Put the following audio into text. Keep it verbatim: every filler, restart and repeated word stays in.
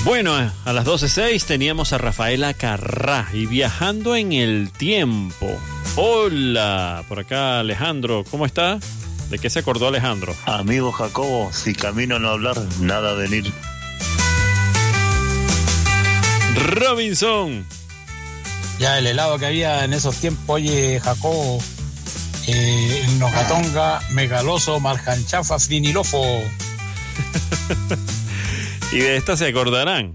Bueno, a las doce seis teníamos a Rafaela Carrá y Viajando en el Tiempo. Hola, por acá Alejandro, ¿cómo está? ¿De qué se acordó Alejandro? Amigo Jacobo, si camino a no hablar, nada venir. Robinson. Ya el helado que había en esos tiempos, oye Jacobo, eh, el Nocatonga, Megaloso, Marjanchafa, Frinilofo. Y de esta se acordarán.